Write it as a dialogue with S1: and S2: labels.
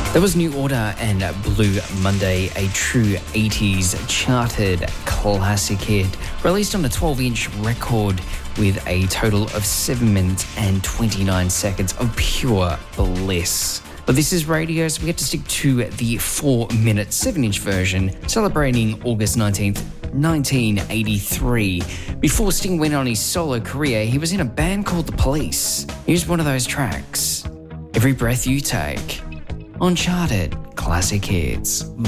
S1: That was New Order and Blue Monday, a true 80s charted classic hit, released on a 12-inch record with a total of 7 minutes and 29 seconds of pure bliss. But this is radio, so we get to stick to the 4-minute 7-inch version, celebrating August 19th, 1983. Before Sting went on his solo career, he was in a band called The Police. Here's one of those tracks, Every Breath You Take, on Charted Classic Hits.